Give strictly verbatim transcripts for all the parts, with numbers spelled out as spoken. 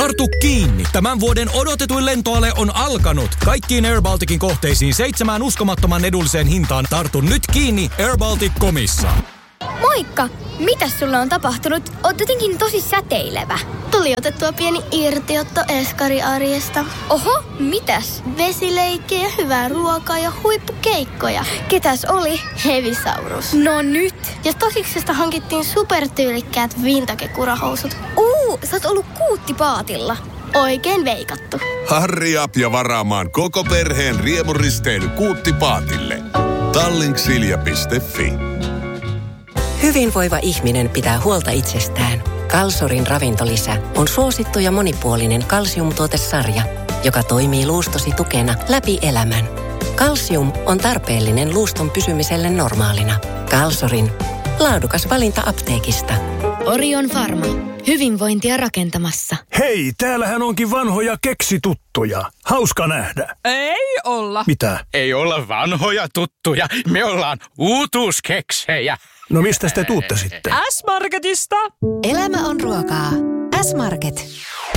Tartu kiinni. Tämän vuoden odotetuin lentoale on alkanut. Kaikkiin Air Balticin kohteisiin seitsemään uskomattoman edulliseen hintaan. Tartu nyt kiinni air baltic piste comissa. Moikka! Mitäs sulle on tapahtunut? Oot jotenkin tosi säteilevä. Tuli otettua pieni irtiotto eskariarjesta. Oho, mitäs? Vesileikkejä, hyvää ruokaa ja huippukeikkoja. Ketäs oli? Hevisaurus. No nyt! Ja Stasiksesta hankittiin supertyylikkäät vintage-kurahousut. Uu, sä oot ollut kuuttipaatilla. Oikein veikattu. Harri up ja varaamaan koko perheen riemuristeily kuuttipaatille. tallink-silja piste fi. Hyvinvoiva ihminen pitää huolta itsestään. Kalsorin ravintolisä on suosittu ja monipuolinen kalsiumtuotesarja, joka toimii luustosi tukena läpi elämän. Kalsium on tarpeellinen luuston pysymiselle normaalina. Kalsorin laadukas valinta apteekista. Orion Pharma. Hyvinvointia rakentamassa. Hei, täällähän onkin vanhoja keksituttuja. Hauska nähdä. Ei olla. Mitä? Ei olla vanhoja tuttuja. Me ollaan uutuuskeksejä. No mistä te tuutte sitten? S-Marketista. Elämä on ruokaa. S-Market.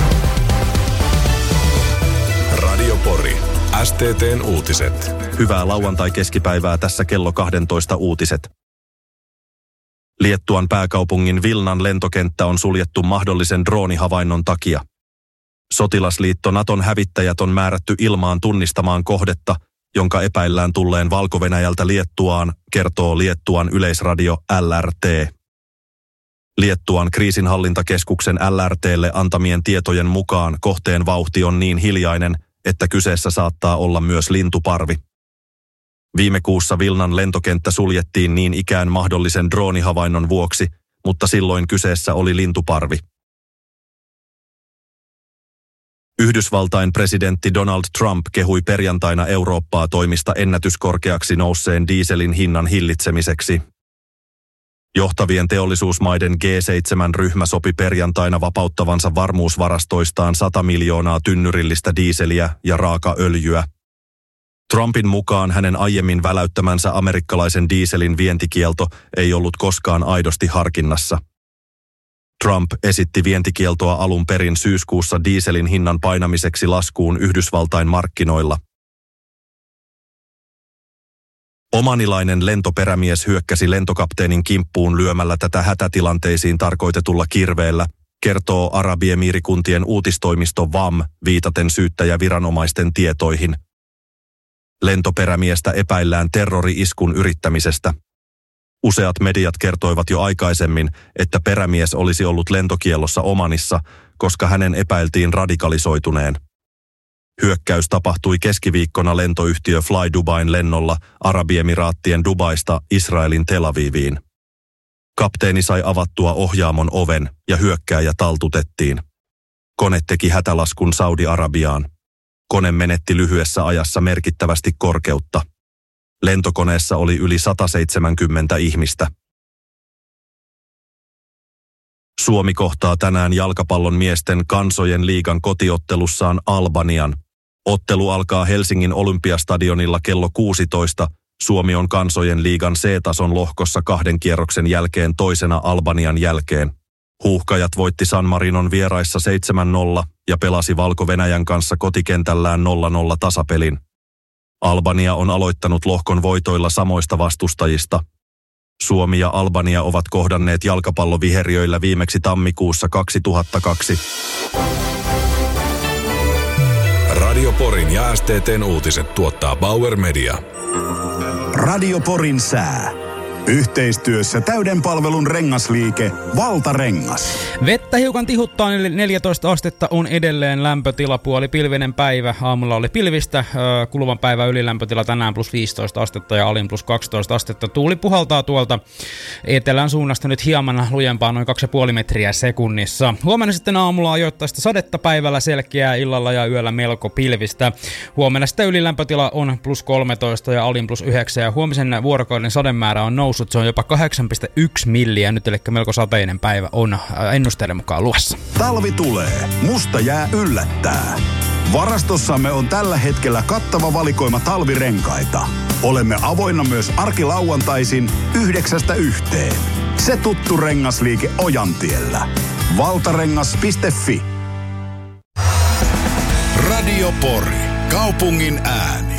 Radio Pori. S T T:n uutiset. Hyvää lauantai-keskipäivää, tässä kello kaksitoista uutiset. Liettuan pääkaupungin Vilnan lentokenttä on suljettu mahdollisen droonihavainnon takia. Sotilasliitto Naton hävittäjät on määrätty ilmaan tunnistamaan kohdetta, jonka epäillään tulleen Valko-Venäjältä Liettuaan, kertoo Liettuan yleisradio L R T. Liettuan kriisinhallintakeskuksen L R T:lle antamien tietojen mukaan kohteen vauhti on niin hiljainen, että kyseessä saattaa olla myös lintuparvi. Viime kuussa Vilnan lentokenttä suljettiin niin ikään mahdollisen droonihavainnon vuoksi, mutta silloin kyseessä oli lintuparvi. Yhdysvaltain presidentti Donald Trump kehui perjantaina Eurooppaa toimista ennätyskorkeaksi nousseen dieselin hinnan hillitsemiseksi. Johtavien teollisuusmaiden G seitsemän -ryhmä sopi perjantaina vapauttavansa varmuusvarastoistaan sata miljoonaa tynnyrillistä dieseliä ja raakaöljyä. Trumpin mukaan hänen aiemmin väläyttämänsä amerikkalaisen dieselin vientikielto ei ollut koskaan aidosti harkinnassa. Trump esitti vientikieltoa alun perin syyskuussa dieselin hinnan painamiseksi laskuun Yhdysvaltain markkinoilla. Omanilainen lentoperämies hyökkäsi lentokapteenin kimppuun lyömällä tätä hätätilanteisiin tarkoitetulla kirveellä, kertoo Arabiemiirikuntien uutistoimisto V A M viitaten syyttäjäviranomaisten tietoihin. Lentoperämiestä epäillään terrori-iskun yrittämisestä. Useat mediat kertoivat jo aikaisemmin, että perämies olisi ollut lentokiellossa Omanissa, koska hänen epäiltiin radikalisoituneen. Hyökkäys tapahtui keskiviikkona lentoyhtiö Fly Dubain lennolla Arabiemiraattien Dubaista Israelin Tel Aviviin. Kapteeni sai avattua ohjaamon oven ja hyökkääjä taltutettiin. Kone teki hätälaskun Saudi-Arabiaan. Kone menetti lyhyessä ajassa merkittävästi korkeutta. Lentokoneessa oli yli sata seitsemänkymmentä ihmistä. Suomi kohtaa tänään jalkapallon miesten kansojen liigan kotiottelussaan Albanian. Ottelu alkaa Helsingin Olympiastadionilla kello kuusitoista. Suomi on kansojen liigan C-tason lohkossa kahden kierroksen jälkeen toisena Albanian jälkeen. Huuhkajat voitti San Marinon vieraissa seitsemän nolla ja pelasi Valko-Venäjän kanssa kotikentällään nolla nolla tasapelin. Albania on aloittanut lohkon voitoilla samoista vastustajista. Suomi ja Albania ovat kohdanneet jalkapalloviheriöillä viimeksi tammikuussa kaksituhattakaksi. Radio Porin ja S T T:n uutiset tuottaa Bauer Media. Radio Porin sää. Yhteistyössä täyden palvelun rengasliike Valtarengas. Vettä hiukan tihuttaa, neljätoista astetta on edelleen lämpötila, puoli pilvinen päivä. Aamulla oli pilvistä, kuluvan päivän ylilämpötila tänään plus viisitoista astetta ja alin plus kaksitoista astetta. Tuuli puhaltaa tuolta etelän suunnasta nyt hieman lujempaa, noin kaksi pilkku viisi metriä sekunnissa. Huomenna sitten aamulla ajoittaista sadetta, päivällä selkeää, illalla ja yöllä melko pilvistä. Huomenna sitten ylilämpötila on plus kolmetoista ja alin plus yhdeksän ja huomisen vuorokauden sademäärä on noussut. Se on jopa kahdeksan pilkku yksi milliä nyt, eli melko sateinen päivä on ennusteiden mukaan luvassa. Talvi tulee. Musta jää yllättää. Varastossamme on tällä hetkellä kattava valikoima talvirenkaita. Olemme avoinna myös arkilauantaisin yhdeksästä yhteen. Se tuttu rengasliike Ojantiellä. valtarengas piste fi Radio Pori. Kaupungin ääni.